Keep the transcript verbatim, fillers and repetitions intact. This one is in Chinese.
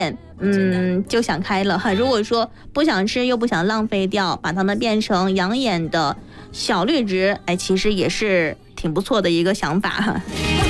嗯，就想开了哈。如果说不想吃又不想浪费掉，把它们变成养眼的小绿植，哎，其实也是挺不错的一个想法哈。